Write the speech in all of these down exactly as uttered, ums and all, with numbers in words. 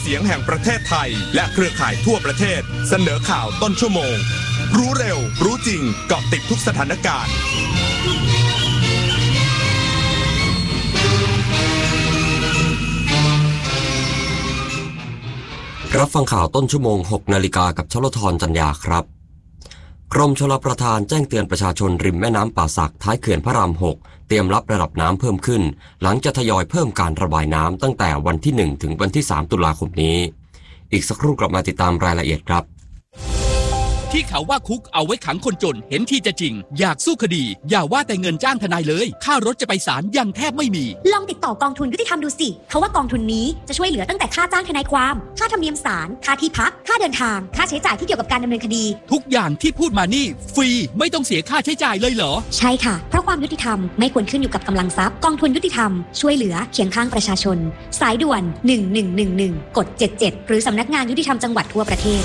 เสียงแห่งประเทศไทยและเครือข่ายทั่วประเทศเสนอข่าวต้นชั่วโมงรู้เร็วรู้จริงเกาะติดทุกสถานการณ์รับฟังข่าวต้นชั่วโมงหกนาฬิกากับชลธรจันยาครับกรมชลประทานแจ้งเตือนประชาชนริมแม่น้ำป่าสักท้ายเขื่อนพระรามหกเตรียมรับระดับน้ำเพิ่มขึ้นหลังจะทยอยเพิ่มการระบายน้ำตั้งแต่วันที่หนึ่งถึงวันที่สามตุลาคมนี้อีกสักครู่กลับมาติดตามรายละเอียดครับที่เขาว่าคุกเอาไว้ขังคนจนเห็นที่จะจริงอยากสู้คดีอย่าว่าแต่เงินจ้างทนายเลยค่ารถจะไปศาลยังแทบไม่มีลองติดต่อกองทุนยุติธรรมดูสิเพราะว่ากองทุนนี้จะช่วยเหลือตั้งแต่ค่าจ้างทนายความค่าธรรมเนียมศาลค่าที่พักค่าเดินทางค่าใช้จ่ายที่เกี่ยวกับการดำเนินคดีทุกอย่างที่พูดมานี่ฟรีไม่ต้องเสียค่าใช้จ่ายเลยเหรอใช่ค่ะเพราะความยุติธรรมไม่ควรขึ้นอยู่กับกำลังทรัพย์กองทุนยุติธรรมช่วยเหลือเคียงข้างประชาชนสายด่วนหนึ่งหนึ่งหนึ่งหนึ่งกดเจ็ดเจ็ดหรือสำนักงานยุติธรรมจังหวัดทั่วประเทศ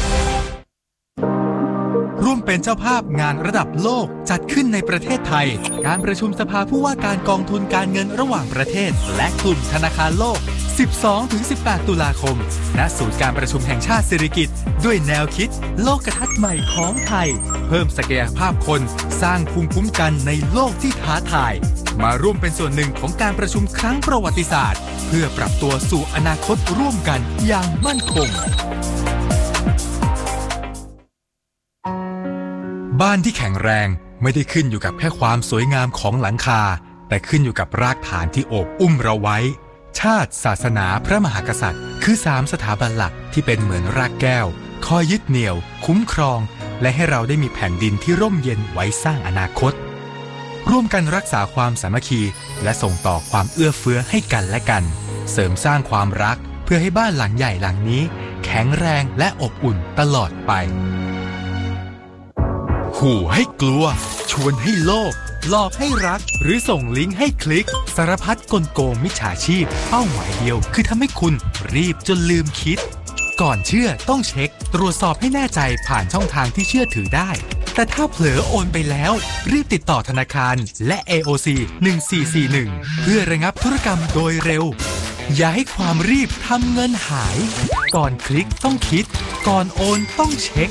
ร่วมเป็นเจ้าภาพงานระดับโลกจัดขึ้นในประเทศไทยการประชุมสภาผู้ว่าการกองทุนการเงินระหว่างประเทศและกลุ่มธนาคารโลก สิบสองถึงสิบแปด ตุลาคมณศูนย์การประชุมแห่งชาติสิริกิติ์ด้วยแนวคิดโลกทัศน์ใหม่ของไทยเพิ่มศักยภาพคนสร้างภูมิคุ้มกันในโลกที่ท้าทายมาร่วมเป็นส่วนหนึ่งของการประชุมครั้งประวัติศาสตร์เพื่อปรับตัวสู่อนาคตร่วมกันอย่างมั่นคงบ้านที่แข็งแรงไม่ได้ขึ้นอยู่กับแค่ความสวยงามของหลังคาแต่ขึ้นอยู่กับรากฐานที่โอบอุ้มเราไว้ชาติศาสนาพระมหากษัตริย์คือสามสถาบันหลักที่เป็นเหมือนรากแก้วคอยยึดเหนี่ยวคุ้มครองและให้เราได้มีแผ่นดินที่ร่มเย็นไว้สร้างอนาคตร่วมกันรักษาความสามัคคีและส่งต่อความเอื้อเฟื้อให้กันและกันเสริมสร้างความรักเพื่อให้บ้านหลังใหญ่หลังนี้แข็งแรงและอบอุ่นตลอดไปขู่ให้กลัวชวนให้โลภหลอกให้รักหรือส่งลิงก์ให้คลิกสารพัดกลโกงมิจฉาชีพเป้าหมายเดียวคือทำให้คุณรีบจนลืมคิดก่อนเชื่อต้องเช็คตรวจสอบให้แน่ใจผ่านช่องทางที่เชื่อถือได้แต่ถ้าเผลอโอนไปแล้วรีบติดต่อธนาคารและ เอ โอ ซี หนึ่งสี่สี่หนึ่งเพื่อระงับธุรกรรมโดยเร็วอย่าให้ความรีบทำเงินหายก่อนคลิกต้องคิดก่อนโอนต้องเช็ค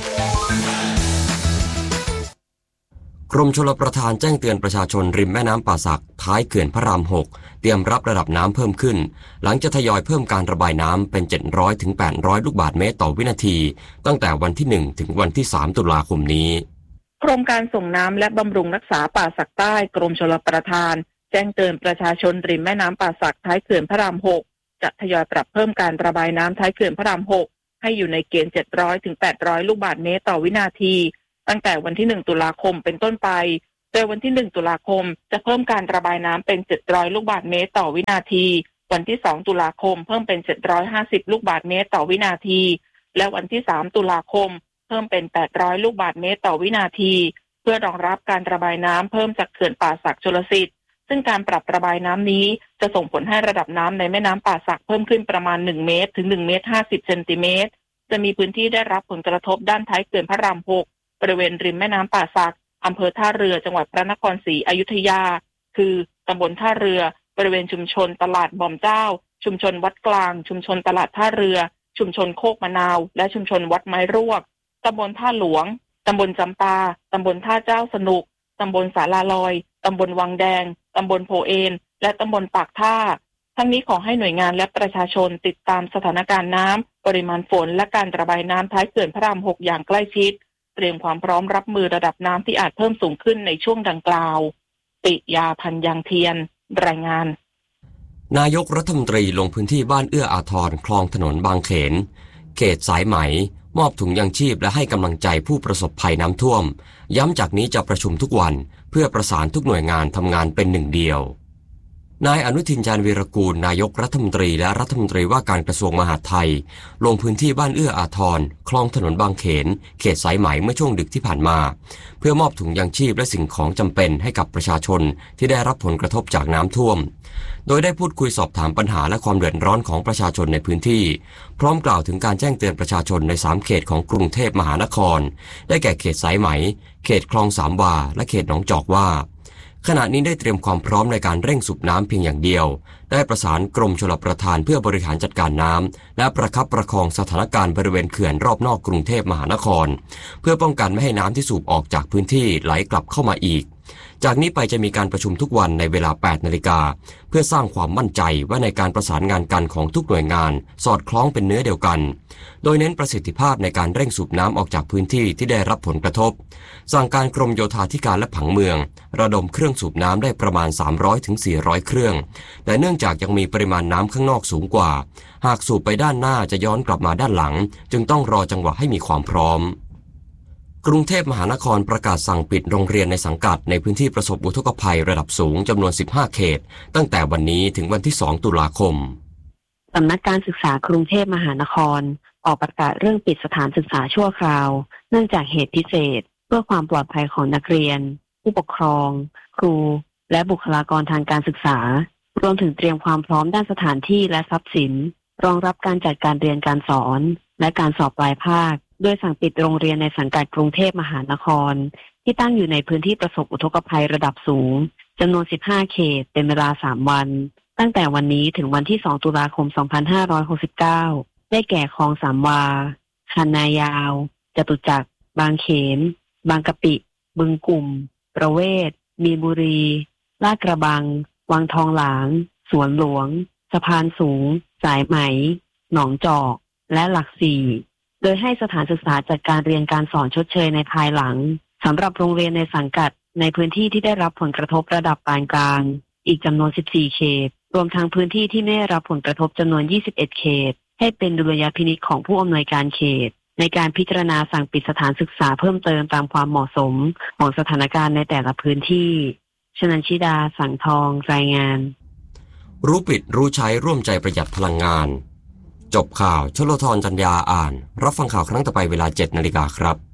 กรมชลประทานแจ้งเตือนประชาชนริมแม่น้ำป่าสักท้ายเขื่อนพระรามหกเตรียมรับระดับน้ำเพิ่มขึ้นหลังจะทยอยเพิ่มการระบายน้ำเป็นเจ็ดร้อยถึงแปดร้อยลูกบาศก์เมตรต่อวินาทีตั้งแต่วันที่หนึ่งถึงวันที่สามตุลาคมนี้โครงการส่งน้ำและบำรุงรักษาป่าสักใต้กรมชลประทานแจ้งเตือนประชาชนริมแม่น้ำป่าสักท้ายเขื่อนพระรามหกจะทยอยปรับเพิ่มการระบายน้ำท้ายเขื่อนพระรามหกให้อยู่ในเกณฑ์เจ็ดร้อยถึงแปดร้อยลูกบาศก์เมตรต่อวินาทีตั้งแต่วันที่หนึ่งตุลาคมเป็นต้นไปโดยวันที่หนึ่งตุลาคมจะเพิ่มการระบายน้ำเป็นเจ็ดร้อยลูกบาศก์เมตรต่อวินาทีวันที่สองตุลาคมเพิ่มเป็นเจ็ดร้อยห้าสิบลูกบาศก์เมตรต่อวินาทีและวันที่สามตุลาคมเพิ่มเป็นแปดร้อยลูกบาศก์เมตรต่อวินาทีเพื่อรองรับการระบายน้ำเพิ่มจากเขื่อนป่าสักชลสิทธิ์ซึ่งการปรับระบายน้ำนี้จะส่งผลให้ระดับน้ำในแม่น้ำป่าสักเพิ่มขึ้นประมาณหนึ่งเมตรถึงหนึ่งเมตรห้าสิบเซนติเมตรจะมีพื้นที่ได้รับผลกระทบด้านท้ายเขื่อนพระรามหกบริเวณริมแม่น้ำป่าสักอำเภอท่าเรือจังหวัดพระนครศรีอยุธยาคือตำบลท่าเรือบริเวณชุมชนตลาดบ่อมเจ้าชุมชนวัดกลางชุมชนตลาดท่าเรือชุมชนโคกมะนาวและชุมชนวัดไม้รวกตำบลท่าหลวงตำบลจำปาตำบลท่าเจ้าสนุกตำบลสาลาลอยตำบลวังแดงตำบลโพเอนและตำบลปากท่าทั้งนี้ขอให้หน่วยงานและประชาชนติดตามสถานการณ์น้ำปริมาณฝนและการระบายน้ำท้ายเขื่อนพระรามหกอย่างใกล้ชิดเตรียมความพร้อมรับมือระดับน้ำที่อาจเพิ่มสูงขึ้นในช่วงดังกล่าวปิยาพันยังเทียนรายงานนายกรัฐมนตรีลงพื้นที่บ้านเอื้ออาทรคลองถนนบางเขนเขตสายไหมมอบถุงยังชีพและให้กำลังใจผู้ประสบภัยน้ำท่วมย้ำจากนี้จะประชุมทุกวันเพื่อประสานทุกหน่วยงานทำงานเป็นหนึ่งเดียวนายอนุทินชาญวีรกูลนายกรัฐมนตรีและรัฐมนตรีว่าการกระทรวงมหาดไทยลงพื้นที่บ้านเอื้ออาทรคลองถนนบางเขนเขตสายไหมเมื่อช่วงดึกที่ผ่านมาเพื่อมอบถุงยังชีพและสิ่งของจำเป็นให้กับประชาชนที่ได้รับผลกระทบจากน้ำท่วมโดยได้พูดคุยสอบถามปัญหาและความเดือดร้อนของประชาชนในพื้นที่พร้อมกล่าวถึงการแจ้งเตือนประชาชนในสามเขตของกรุงเทพมหานครได้แก่เขตสายไหมเขตคลองสามวาและเขตหนองจอกว่าขณะนี้ได้เตรียมความพร้อมในการเร่งสูบน้ำเพียงอย่างเดียวได้ประสานกรมชลประทานเพื่อบริหารจัดการน้ำและประคับประคองสถานการณ์บริเวณเขื่อนรอบนอกกรุงเทพมหานครเพื่อป้องกันไม่ให้น้ำที่สูบออกจากพื้นที่ไหลกลับเข้ามาอีกจากนี้ไปจะมีการประชุมทุกวันในเวลา แปดนาฬิกาเพื่อสร้างความมั่นใจว่าในการประสานงานกันของทุกหน่วยงานสอดคล้องเป็นเนื้อเดียวกันโดยเน้นประสิทธิภาพในการเร่งสูบน้ำออกจากพื้นที่ที่ได้รับผลกระทบสั่งการกรมโยธาธิการและผังเมืองระดมเครื่องสูบน้ำได้ประมาณ สามร้อยถึงสี่ร้อย เครื่องแต่เนื่องจากยังมีปริมาณน้ำข้างนอกสูงกว่าหากสูบไปด้านหน้าจะย้อนกลับมาด้านหลังจึงต้องรอจังหวะให้มีความพร้อมกรุงเทพมหานครประกาศสั่งปิดโรงเรียนในสังกัดในพื้นที่ประสบอุทกภัยระดับสูงจำนวนสิบห้าเขตตั้งแต่วันนี้ถึงวันที่สองตุลาคมสำนักการศึกษากรุงเทพมหานครออกประกาศเรื่องปิดสถานศึกษาชั่วคราวเนื่องจากเหตุพิเศษเพื่อความปลอดภัยของนักเรียนผู้ปกครองครูและบุคลากรทางการศึกษารวมถึงเตรียมความพร้อมด้านสถานที่และทรัพย์สินรองรับการจัดการเรียนการสอนและการสอบปลายภาคโดยสั่งปิดโรงเรียนในสังกัดกรุงเทพมหานครที่ตั้งอยู่ในพื้นที่ประสบอุทกภัยระดับสูงจำนวนสิบห้าเขตเป็นเวลาสามวันตั้งแต่วันนี้ถึงวันที่สองตุลาคมสองพันห้าร้อยหกสิบเก้าได้แก่คลองสามวาคันนายาวจตุจักรบางเขนบางกะปิบึงกุ่มประเวศมีนบุรีลาดกระบังวังทองหลางสวนหลวงสะพานสูงสายไหมหนองจอกและหลักสี่โดยให้สถานศึกษาจัดการเรียนการสอนชดเชยในภายหลังสำหรับโรงเรียนในสังกัดในพื้นที่ที่ได้รับผลกระทบระดับปานกลางอีกจำนวนสิบสี่เขตรวมทั้งพื้นที่ที่ไม่ได้รับผลกระทบจำนวนยี่สิบเอ็ดเขตให้เป็นดุลยพินิจของผู้อำนวยการเขตในการพิจารณาสั่งปิดสถานศึกษาเพิ่มเติมตามความเหมาะสมของสถานการณ์ในแต่ละพื้นที่ชนันชิดาสังทองรายงานรู้ปิดรู้ใช้ร่วมใจประหยัดพลังงานจบข่าวชลธรจัญญาอ่านรับฟังข่าวครั้งต่อไปเวลา เจ็ดนาฬิกาครับ